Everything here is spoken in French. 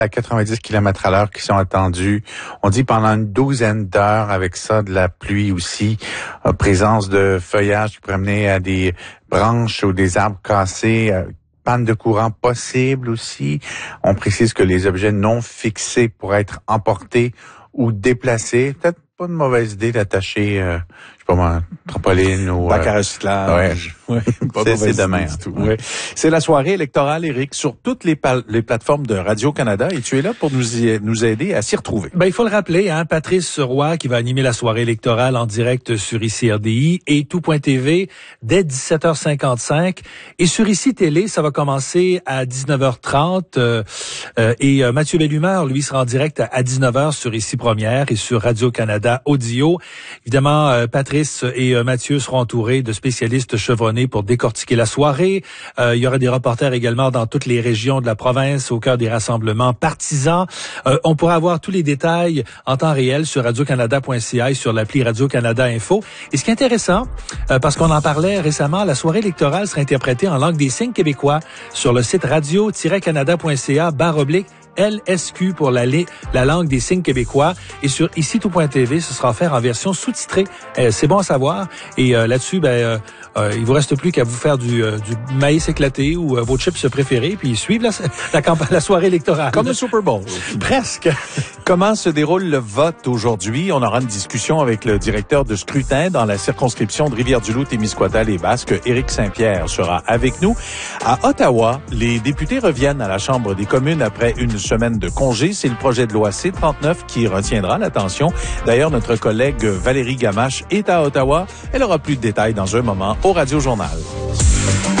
à 90 km/h qui sont attendus. On dit pendant une douzaine d'heures, avec ça, de la pluie aussi, présence de feuillage qui pourrait mener à des branches ou des arbres cassés, panne de courant possible aussi. On précise que les objets non fixés pourraient être emportés ou déplacés. Peut-être pas une mauvaise idée d'attacher, je sais pas moi, trampoline ou... bac à recyclage. Ouais. C'est demain. Du tout. Ouais. C'est la soirée électorale, Éric, sur toutes les plateformes de Radio-Canada, et tu es là pour nous aider à s'y retrouver. Il faut le rappeler, Patrice Roy qui va animer la soirée électorale en direct sur ICI RDI et tout.tv dès 17h55. Et sur ICI Télé, ça va commencer à 19h30. Et Mathieu Bellumeur, lui, sera en direct à 19h sur ICI Première et sur Radio-Canada Audio. Évidemment, Patrice et Mathieu seront entourés de spécialistes chevronnés pour décortiquer la soirée. Il y aura des reporters également dans toutes les régions de la province, au cœur des rassemblements partisans. On pourra avoir tous les détails en temps réel sur radiocanada.ca et sur l'appli Radio-Canada Info. Et ce qui est intéressant, parce qu'on en parlait récemment, la soirée électorale sera interprétée en langue des signes québécois sur le site radio-canada.ca/LSQ pour la langue des signes québécois, et sur ici tout.tv, ce sera offert en version sous-titrée. C'est bon à savoir. Et là-dessus, il vous reste plus qu'à vous faire du maïs éclaté ou vos chips préférés, puis suivre la soirée électorale. Comme le Super Bowl. Presque. Comment se déroule le vote aujourd'hui? On aura une discussion avec le directeur de scrutin dans la circonscription de Rivière-du-Loup, Témiscouata, les Basques. Éric Saint-Pierre sera avec nous. À Ottawa, les députés reviennent à la Chambre des communes après une semaine de congé. C'est le projet de loi C-39 qui retiendra l'attention. D'ailleurs, notre collègue Valérie Gamache est à Ottawa. Elle aura plus de détails dans un moment au Radio Journal.